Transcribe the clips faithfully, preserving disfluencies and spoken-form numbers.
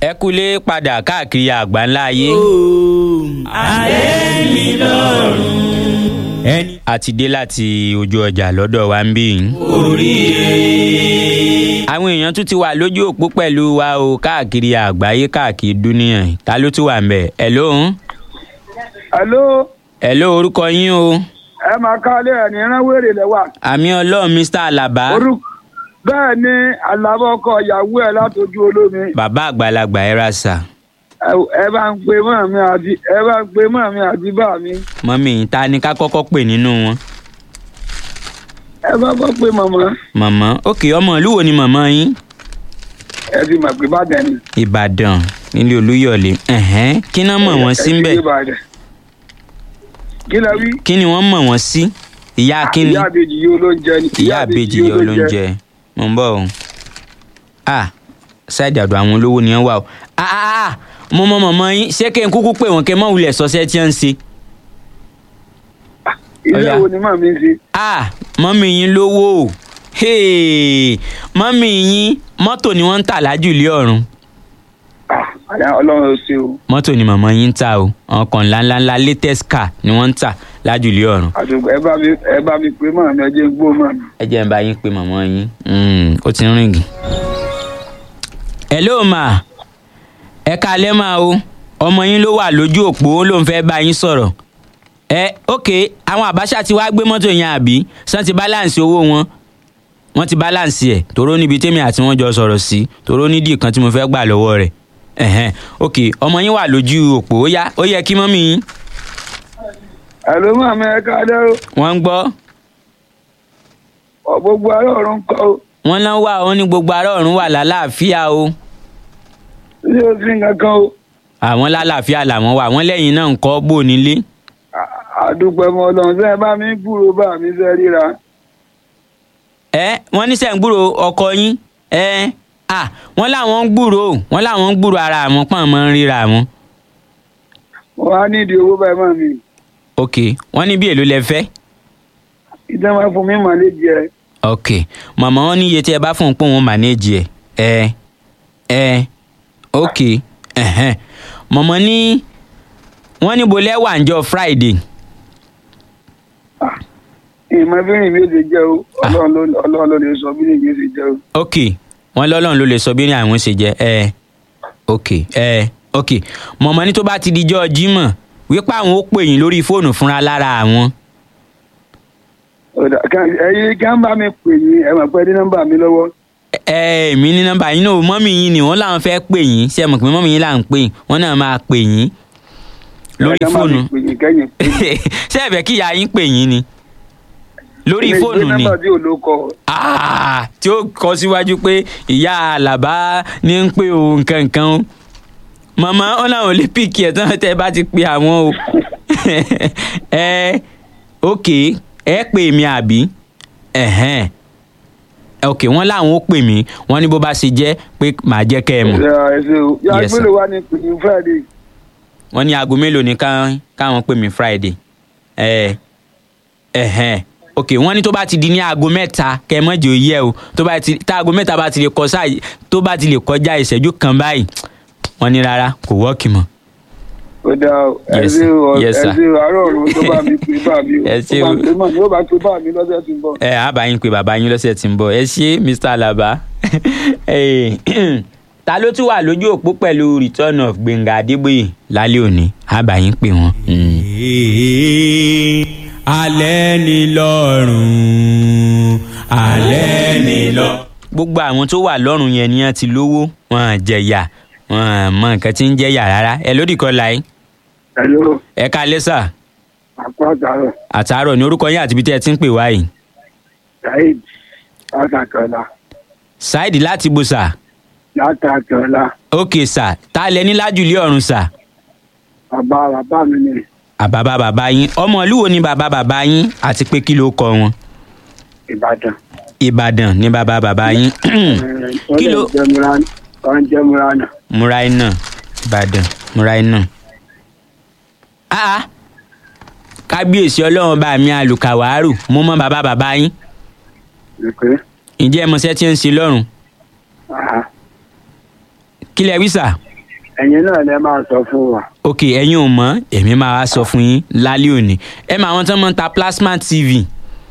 ẹ kúlé padà káàkiri àgbáńlá ayé. alẹ́ mi lọ́rùn. ẹni àti dé láti ojú ọjà lọ́dọ̀ wa ń bí. oríire. àwọn èèyàn tún ti wà lójú òpó pẹ̀lú wa o káàkiri àgbáyé káàkiri dúníyàn. ta ló tún wà ń bẹ̀? hello. hello. hello orúkọ yín o. ẹ máa ká lé ẹ̀ ní rán wèrè lẹ́wà. àmì ọlọ́run mr alaba. orúkọ bẹ́ẹ̀ ni Àlàbá ọkọ ìyàwó ẹ̀ látọjú olómi. bàbá àgbàlagbà ẹ ra sà. ẹ bá ń pe mọ́ mi àti ẹ bá ń pe mọ́ mi àti bá mi. mọ́mí ta ni ká kọ́kọ́ pè nínú wọn. ẹ bá kọ́ pé màmá. màmá òkè ọmọ ìlú wo ni màmá yín. ẹ ti mọ̀ pé Ìbàdàn ni. ìbàdàn nílé olúyọ̀lé ẹ̀hẹ́n kí náà mọ̀ wọ́n sí ń bẹ̀. kí lẹ wí. kí ni wọ́n mọ̀ wọ́n sí. ìyá kínní. ìyá àbèjì yóò ló ń jẹ ni. ìyá àbèjì yóò ló ń jẹ. mo ń bọ̀ o. ah ṣáìdì àdó àwọn olówó ni wọ́n wà o. ah ah ah mo mọ mọ̀mọ́ yín ṣé kí n kúkú pè wọ́n kí n mọ̀ wulẹ̀ sọ́sẹ́ tí wọ́n ń ṣe. ilé wo ni màmí ń ṣe. ah mọ́mí yín lówó o. hey mọ́mí yín mọ́tò ni wọ́n ń tà lájùlé ọ̀run. Ọlọ́run ò ṣe o. mọ́tò ni màmá yín ń tà o ọkọ̀ ńláńláńlá latest car ni wọ́n ń tà lájùlé ọ̀run. àdùgbò ẹ bá mi ẹ bá mi pé màmí ẹ jẹ́ gbó màmí. ẹ jẹ́ ń bá yín pé màmá yín ó ti ń rìngì. hello ma ẹ kalẹ́ ma o ọmọ yín ló wà lójú òpó ló ń fẹ́ bá yín sọ̀rọ̀. ẹ ok àwọn àbáṣà ti wá gbé mọ́tò yẹn àbí sàn ti balance owó wọn wọ́n ti balance ẹ̀ tòró níbi tèmi àti wọ́n jọ sọ̀rọ̀ sí tòró nídìí kan tí mo fẹ́ gbà lọ́wọ́ rẹ̀. ẹ̀hẹ́n ok ọmọ yín wà lójú òpó ó yá ó yẹ kí mọ́mí yín. hello màmí ẹ káalẹ́ o. wọ́n ń gbọ́. ọ gbogbo ará ọ̀run kọ́ o. wọ́n náà wà ó ní gbogbo ará ọ̀run wà lálàáfíà o. ilé òsín kankan o. àwọn lálàáfíà làwọn wà wọ́n lẹ́yìn náà ń kọ́ bò nílé. àdúpẹ́ mọ́ ọlọ́run sẹ́ẹ̀ bá mi gbúrò bá mi sẹ́ ríra. ẹ wọ́n ní sẹ́ ń gbúrò ọkọ yín ẹ ah wọ́n láwọn ń gbúrò wọ́n láwọn ń gbúrò ara àwọn pọ́n mọ́ ń ríra wọn. mo wá nídìí owó báyìí mọ́ mi. ok wọ́n ní bí èlò lẹ fẹ́. ìjọba fún mi mànéjì ẹ. ok màmá wọn ní iye tí ẹ bá fún un pé òun mànéjì ẹ ẹ ẹ ok ẹhẹn màmá ní wọ́n ní bolẹ́ wà ń jọ Friday. ìmọ̀ bí rìn mi ò ṣe jẹ́ o ọlọ́run ló lè sọ bí rìn mi ò ṣe jẹ́ o. ok wọ́n lọ́lọ́run ló lè sọ bí rìn àwọn ṣe jẹ́ ẹ ok ẹ ok màmá ní tó bá ti dijọ́ Jímọ̀ wípé àwọn ó pè yín lórí fóònù fúnra lára àwọn. ẹyin kí wọ́n bá mi pè yín ẹ mọ̀ pé ní nọ́mbà mi lọ́wọ́. ẹ èmi ní nọ́mbà yín náà mọ́mì yín ni wọ́n làwọn fẹ́ pè yín ṣe mọ̀ pé mọ́mì yín là ń pè wọ́n náà máa pè yín lórí fóònù ṣé ẹ fẹ́ kí ìyá yín pè yín ni lórí fóònù ni tí ó kọ síwájú pé ìyá Àlàbá ní ń pè o nǹkan nǹkan o màmá ó láwọn lè pìkì ẹ̀ tán tẹ́ bá ti pe àwọn o ẹ ok ẹ pè mí àbí ẹ̀hẹ́n ok wọ́n láwọn ó pè mí wọ́n ní bó bá ṣe jẹ́ pé màá jẹ́ kẹ́ ẹ mọ̀. yes sir wọ́n ní aago mélòó ni káwọn pè mí Friday ẹ ẹ̀hẹ́n ok wọ́n ní tó bá ti di ní aago mẹ́ta kẹ́ ẹ mọ̀jì ó yẹ o tó bá ti tá aago mẹ́ta bá ti lè kọ sáà tó bá ti lè kọjá ìṣẹ́jú kan báyìí wọ́n ní rárá kò wọ́ọ̀kì mọ́. ó dá ẹ ṣe àárọ̀ ọ̀run tó bá mi pè bá mi o ó bá pè bá mi lọ́sẹ̀ tí ń bọ̀. ẹ á bá yín pè bàbá yín lọ́sẹ̀ tí ń bọ̀ ẹ ṣé Mr. Alaba. ta ló tún wà lójú òpó pẹ̀lú return of Gbẹ̀ngà Adébóyè lálẹ́ òní á bá yín pè wọ́n. alẹ́ ni lọ́rùn alẹ́ ni lọ. gbogbo àwọn tó wà lọ́rùn yẹn ni wọ́n ti lówó wọn à jẹ̀yà wọn à mọ nǹkan tí ń jẹ̀yà rárá ẹ lódì kan láì. ẹ káalẹ́ sà. àpò àtàrọ̀. àtàrọ̀ ni orúkọ yín àti ibi tẹ́ ẹ ti ń pè wá yìí. Saheed látàkọ́lá. Saheed láti bò sà. látàkọ́lá. ok sà tá a lẹ ní lájùlé ọ̀run sà. bàbá bàbá mi ni. àbàbà bàbá yín ọmọ ìlú wo ni bàbá bàbá yín àti pé kí ló kọ wọn. Ìbàdàn. Ìbàdàn ni bàbá bàbá yín. kí ló. wọ́n jẹ́ Muraina. Muraina Ìbàdàn Muraina. ah kábíyèsí ọlọ́run bá mi àlùkàwárù mo mọ bàbá bàbá yín. ǹjẹ́ ẹ mọṣẹ́ tí ń ṣe lọ́rùn. kí lẹ wí sà. ẹ̀yin náà lẹ máa sọ fún wa. ok ẹ̀yin ò mọ̀ èmi máa wá sọ fún yín lálẹ́ òní ẹ máa wọn tán mọ́ ta plasma tv.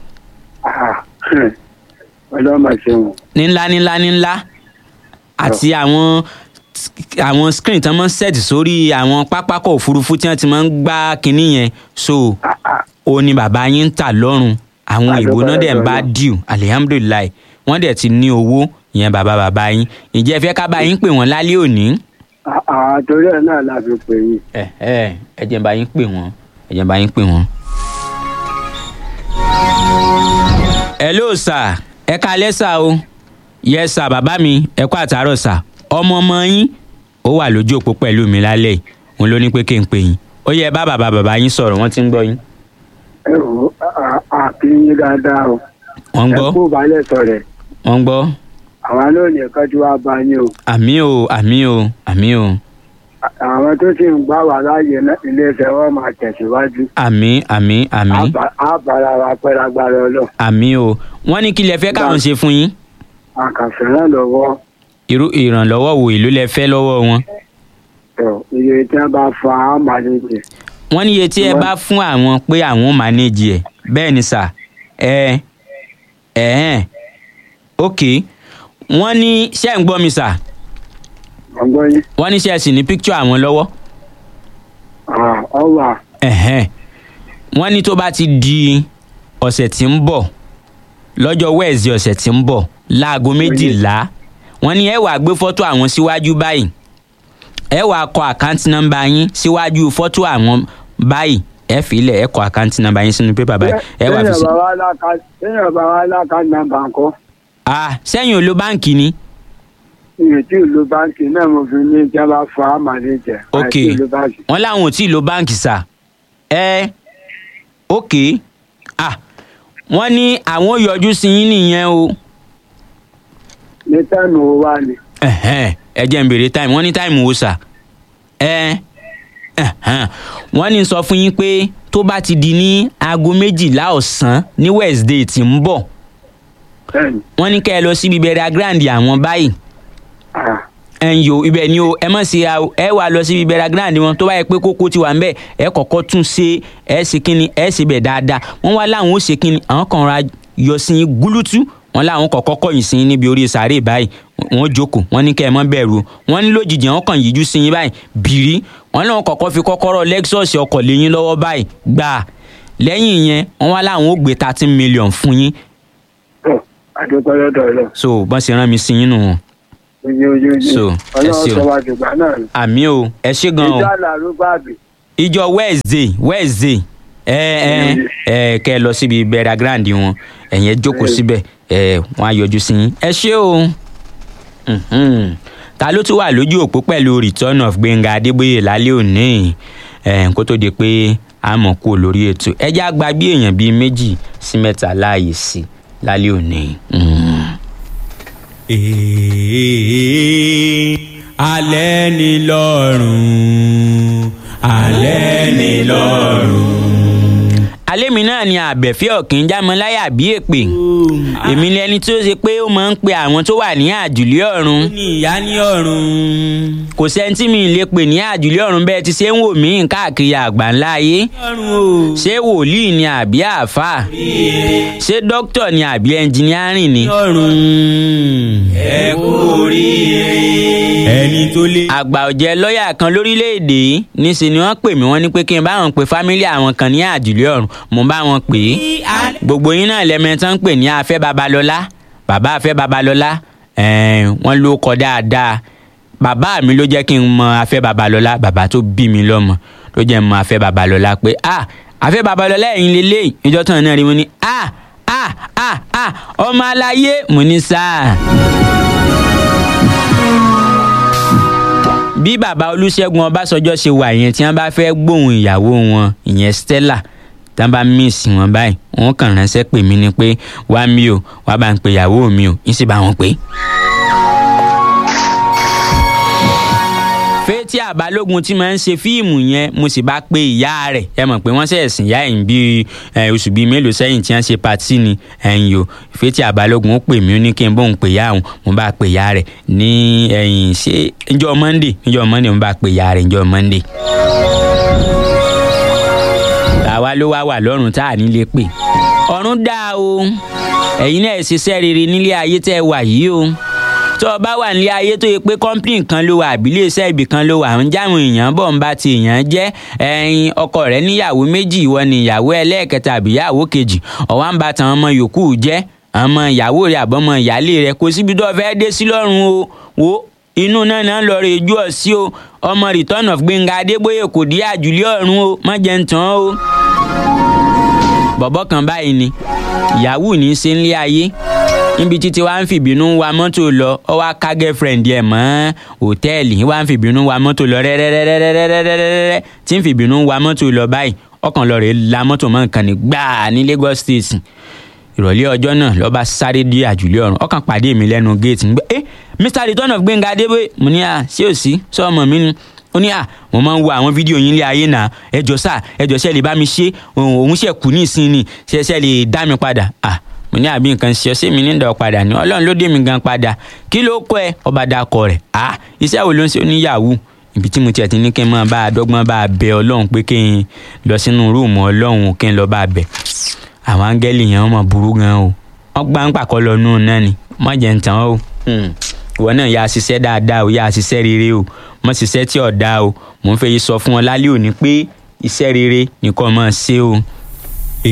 ọlọ́mọ ṣeun. ní ńlá ní ńlá ní ńlá àti àwọn àwọn screen tán máa ń set sórí àwọn pápákọ̀ òfurufú tí wọ́n ti máa ń gbá kinní yẹn so ó ní bàbá yín ń tà lọ́rùn àwọn ìbò náà dẹ̀ ń bá dìú alihamudulilayi wọ́n dẹ̀ ti ní owó ìyẹn bàbá bàbá yín ǹjẹ́ ẹ fẹ́ ká bá yín pè wọ́n lálẹ́ òní. àtòrí ẹ̀ náà la fi pè yín. ẹ ẹ ẹ jẹ́ n bá yín pè wọ́n ẹ jẹ́ n bá yín pè wọ́n. hello sir ẹ káalẹ́ sà o yes sir bàbá mi ẹ kú àtàárọ̀ sà ọmọ ọmọ yín ó wà lójú òpó pẹ̀lú mi lálẹ́ yìí òun ló ní pé kí n pè yín ó yẹ bá bàbá bàbá yín sọ̀rọ̀ wọ́n ti ń gbọ́ yín. ẹ wò àkíyín dáadáa o. wọ́n ń gbọ́ ẹ kú balẹ̀ sọ̀rẹ̀. wọ́n ń gbọ́. àwọn lónìí ẹ̀ka tí wàá bá yín o. àmì o àmì o àmì o. àwọn tó sì ń gbá wà láàyè iléeṣẹ́ wọn máa tẹ̀síwájú. àmì àmì àmì. á bára wa pẹ́ lágbára ọlọ́. àmì o wọ́n ní kí lẹ fẹ́ káwọn ṣe fún yín. àkàfẹ́ràn lọ́wọ́. irú ìrànlọ́wọ́ wo ìlú lẹ fẹ́ lọ́wọ́ wọn. iye tí wọ́n bá fún àwọn màlẹ́jì. wọ́n ní iye tí ẹ bá fún àwọn pé àwọn màlẹ́jì ẹ̀ bẹ́ẹ̀ ni sà ẹ ẹ ok wọ́n ní ṣé ń gbọ́ mi sà. wọ́n ní ṣé ẹ sì ní píkítọ̀ àwọn lọ́wọ́. ọwà. wọ́n ní tó bá ti di ọ̀sẹ̀ tí ń bọ̀ lọ́jọ́ wẹ́ẹ̀sì ọ̀sẹ̀ tí ń bọ̀ láago méjìlá wọ́n ní ẹ wàá gbé fọ́tò àwọn síwájú báyìí ẹ wàá kọ àkáǹtì nọ́mbà yín síwájú fọ́tò àwọn báyìí ẹ fìlẹ̀ ẹ kọ àkáǹtì nọ́mbà yín sínú pépà báyìí ẹ wàá fi sí. sẹ́yìn ọba wa lákàtúntì nọ́mbà ńkọ́. ah sẹ́yìn ò lo báǹkì ni. ìyẹn tí ò lo báǹkì náà mo fi ní ìjọba fún àmàlẹ́jẹ. ok wọ́n láwọn ò tí ì lo báǹkì sà ẹ ok ah wọ́n ní àwọn ò yọjú sí yín nìyẹn o. ní táìmù wo wá ni. ẹ jẹ́ n béèrè táìmù wọ́n ní táìmù wo sà. ẹ wọ́n ní sọ fún yín pé tó bá ti di ní aago méjìlá ọ̀sán ní Wednesday tí ń bọ̀ wọ́n ní kẹ́ ẹ lọ síbi bẹ̀rẹ̀ grand àwọn báyìí ẹ̀yìn o ibẹ̀ ni o ẹ mọ̀ sí ẹ wà lọ síbi bẹ̀rẹ̀ grand wọn tó bá yẹ pé kókó ti wà ń bẹ̀ ẹ kọ́kọ́ tún ṣe ẹ ṣe kínni ẹ ṣe bẹ̀ dáadáa wọ́n wá láwọn ó ṣe kínni àwọn kan ra yọ sí yín gúlútú wọ́n láwọn kọ́kọ́ kọ̀yìn sí yín níbi orí sàárè báyìí wọ́n jókòó wọ́n ní kẹ́ ẹ mọ́ bẹ̀rù wọ́n ní lójijì wọ́n kàn yíjú sí yín báyìí bìrí wọ́n láwọn kọ́kọ́ fi kọ́kọ́rọ́ Lexus ọkọ̀ lé yín lọ́wọ́ báyìí gbà lẹ́yìn yẹn wọ́n wá láwọn ó gbé thirteen million fún yín. àdúgbò lọ́dọ̀ lọ. so bọ́n ṣe rán mi sí yín nù wọn. so ẹ ṣe o àmì o ẹ ṣe gan o. ìjọ àlàrúgbó àbí. ìjọ Wednesday Wednesday ẹ ẹ ẹ kẹ́ ẹ lọ síbi bẹ̀rẹ̀ grand wọn ẹ̀yin ẹ jókòó síbẹ̀ ẹ wọ́n á yọjú sí yín ẹ ṣé o. ta ló tún wà lójú òpó pẹ̀lú return of Gbénga Adébóyè lálẹ́ òní kó tó di pé a mọ̀ kú lórí ètò ẹjẹ́ àgbà bí èèyàn bíi méjì sí mẹ́ta láàyè sí lálẹ́ òní. alẹ́ ni lọ́rùn alẹ́ ni lọ́rùn. alẹ́ mi náà ni àbẹ̀fẹ́ ọ̀kìn jámọ́láyà bí èpè èmi ni ẹni tí ó ṣe pé ó máa ń pe àwọn tó wà ní àjùlé ọ̀run. ní ìyá ní ọ̀run. kò sẹ́ni tí mi lè pè ní àjùlé ọ̀run bẹ́ẹ̀ ti ṣe ń wò mí káàkiri àgbáńlá ayé. ṣé wòlíì ni àbí àáfàá ṣé dókítà ni àbí ẹnjìnírìn ni. ọ̀run ẹ kú oríire. ẹni tó lé. àgbà ọ̀jẹ̀ lọ́ọ̀yà kan lórílẹ̀‐èdè níṣẹ́ ni wọ́n pè mí wọ́n ní pé kí n bá wọn pe fámílì àwọn kan ní àjùlé ọ̀run mo bá wọn pè é gbogbo yín náà lẹ́mẹ̀tán ń pè ní Afẹ́ Babalọ́lá bàbá Afẹ́ Babalọ́lá wọ́n ló kọ dáadáa bàbá mi ló jẹ́ kí n mọ Afẹ́ Babalọ́lá bàbá tó bí mi lọ́mọ ló jẹ́ mọ Afẹ́ Babalọ́lá pé ah Afẹ́ Babalọ́lá ẹ̀yin lélẹ́yìn ìjọ tán náà rí mo ní ah ah ah ah ọmọ aláyé mo ní sáà. bí bàbá Olúṣẹ́gun Ọbásanjọ́ ṣe wà yẹn tí wọ́n bá fẹ́ gbóhùn ìyàwó wọn ìyẹn Stella tí wọ́n bá míìsì wọn báyìí wọ́n kàn ránṣẹ́ pè mí ni pé wá mi o wá bá ń pe ìyàwó mi o ń sì bá wọn pé. Faith Fathia Balógun tí máa ń ṣe fíìmù yẹn mo sì bá pe ìyá rẹ̀ ẹ mọ̀ pé wọ́n ṣẹ̀ sìn ìyá yìí bíi oṣù bíi mélòó sẹ́yìn tí wọ́n ṣe patí ni ẹ̀yìn o Fathia Balógun ó pè mí ó ní kí n bóun pè ìyá òun mo bá pe ìyá rẹ̀ ní ẹ̀yìn ṣé níjọ́ Monday níjọ́ Monday mo bá pe ìyá rẹ̀ níjọ́ Monday. àwa ló wá wà lọ́rùn tá à ní lè pè ọ̀run dá o ẹ̀yin náà ṣiṣẹ́ rere nílé ayé tẹ́ wà yìí o tó o bá wà nílé ayé tó yẹ pé kọ́ńpìnì kan ló wà àbílẹ̀ iṣẹ́ ibì kan ló wà ń jáwọn èèyàn bọ̀ ń bá ti èèyàn jẹ́ ẹ̀yin ọkọ rẹ̀ níyàwó méjì ìwọ ni ìyàwó ẹlẹ́ẹ̀kẹta àbí ìyàwó kejì ọ̀wá ń bá tàwọn ọmọ yòókù jẹ́ ọmọ ìyàwó rẹ̀ àbọ̀mọ ìyálé rẹ̀ kò síbi tó fẹ́ dé sí lọ́rùn o wo inú náà náà lọ rè ju ọ sí o ọmọ Return of Gbénga Adébóyè kò dé àjùlé ọ̀run o má jẹ́ ń tàn o. bọ̀bọ̀ kan báyìí ni ìyàwó ní í ṣe ń lé ayé níbi títí wàá ń fìbínú wa mọ́tò lọ ọ wá ká girlfriend ẹ̀ mọ́ hòtẹ́ẹ̀lì wàá ń fìbínú wa mọ́tò lọ rẹ́rẹ́rẹ́rẹ́rẹ́rẹ́rẹ́ tí ń fìbínú wa mọ́tò lọ báyìí ọkàn lọ rè la mọ́tò mọ́ nǹkan ní gbáà ní Lagos State ìrọ̀lẹ́ ọjọ́ náà lọ́ba sáré dé àjùlé ọ̀run ọkàn pàdé mi lẹ́nu géètì nígbà ẹ́ Mr Return of Gbénga Adébóyè mo ní à sí òsì sọ́ọ̀mọ̀ mi ni ó ní à mo máa ń wo àwọn fídíò yín lé ayé náà ẹjọ́ sá ẹjọ́ ṣe lè bá mi ṣe òun ṣe kù ní ìsinmi ṣe ṣe lè dá mi padà à mo ní àbí nǹkan ṣe ọsẹ mi nídọ̀ padà ní Ọlọ́run ló dé mi gan padà kí ló kọ́ ẹ ọba dakọ̀ rẹ̀ à iṣẹ́ wo ló ń ṣe oníyàwó ibi tí mo tiẹ̀ ti ní kí n máa bá a dọ́gbọ́n bá a bẹ Ọlọ́run pé kí n lọ sínú rúùmù Ọlọ́run kí n lọ bá a bẹ̀ àwọn áńgẹ́lì yẹn wọ́n mọ̀ burú gan o wọ́n gbá ń pàkọ́ lọ nù náà ni má jẹ́ ń tàn o ìwọ náà yà á ṣiṣẹ́ dáadáa o yà á ṣiṣẹ́ rere o mọ̀ ṣiṣẹ́ tí ò dáa o mò ń fẹ́ yí sọ fún ọ lálẹ́ òní pé iṣẹ́ rere nìkan máa ṣe o.